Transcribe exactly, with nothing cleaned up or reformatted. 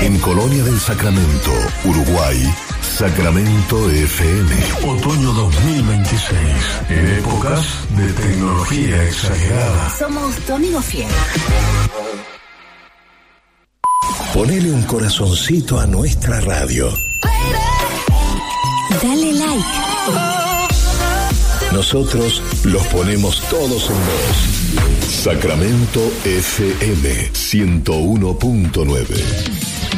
En Colonia del Sacramento, Uruguay, Sacramento F M. Otoño dos mil veintiséis. En épocas de tecnología exagerada. Somos tu amigo fiel. Ponele un corazoncito a nuestra radio. Dale like. Nosotros los ponemos todos en voz. Sacramento F M ciento uno punto nueve.